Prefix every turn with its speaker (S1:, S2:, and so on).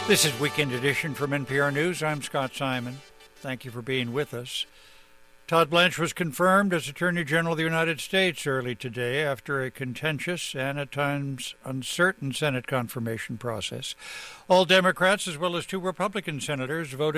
S1: This is Weekend Edition from NPR News. I'm Scott Simon. Thank you for being with us. Todd Blanche was confirmed as Attorney General of the United States early today after a contentious and at times uncertain Senate confirmation process. All Democrats, as well as 2 Republican senators, voted